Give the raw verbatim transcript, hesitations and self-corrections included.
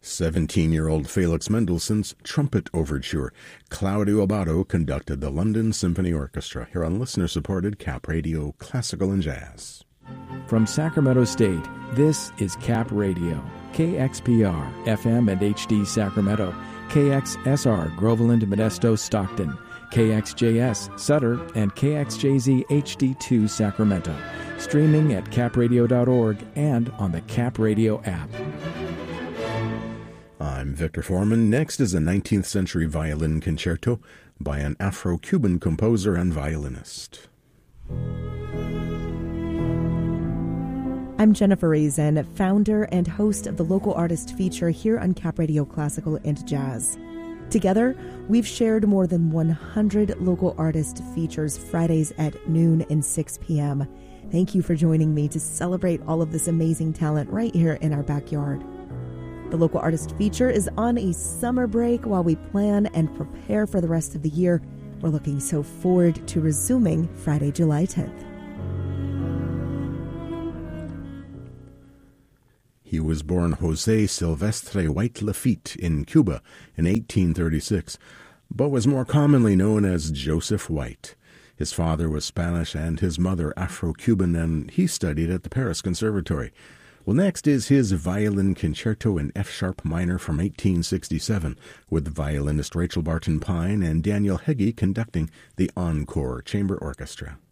seventeen-year-old Felix Mendelssohn's Trumpet Overture. Claudio Abbado conducted the London Symphony Orchestra, here on listener-supported Cap Radio Classical and Jazz. From Sacramento State, this is Cap Radio, K X P R, F M and H D Sacramento, K X S R, Groveland, Modesto, Stockton, K X J S, Sutter, and K X J Z H D two, Sacramento. Streaming at cap radio dot org and on the Cap Radio app. I'm Victor Foreman. Next is a nineteenth century violin concerto by an Afro-Cuban composer and violinist. I'm Jennifer Reason, founder and host of the Local Artist Feature here on Cap Radio Classical and Jazz. Together, we've shared more than one hundred local artist features Fridays at noon and six p.m. Thank you for joining me to celebrate all of this amazing talent right here in our backyard. The Local Artist Feature is on a summer break while we plan and prepare for the rest of the year. We're looking so forward to resuming Friday, July tenth. He was born José Silvestre White Lafitte in Cuba in eighteen thirty-six, but was more commonly known as Joseph White. His father was Spanish and his mother Afro-Cuban, and he studied at the Paris Conservatory. Well, next is his violin concerto in F-sharp minor from eighteen sixty-seven, with violinist Rachel Barton Pine and Daniel Heggie conducting the Encore Chamber Orchestra.